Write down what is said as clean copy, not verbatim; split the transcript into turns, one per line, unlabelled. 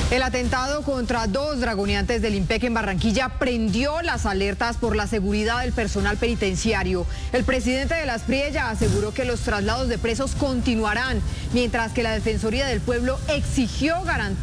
El atentado contra dos dragoneantes del IMPEC en Barranquilla prendió las alertas por la seguridad del personal penitenciario. El presidente de las Priella aseguró que los traslados de presos continuarán, mientras que la Defensoría del Pueblo exigió garantías